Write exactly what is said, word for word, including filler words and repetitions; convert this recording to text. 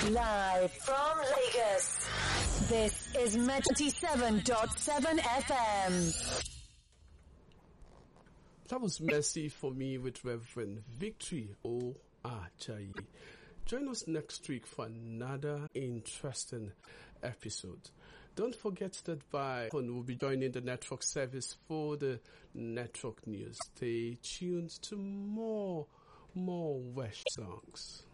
Live from Lagos, this is ninety-seven point seven F M. That was Mercy for Me with Reverend Victory O. Ajayi. Join us next week for another interesting episode. Don't forget that by we'll be joining the network service for the network news. Stay tuned to more, more Wesh songs.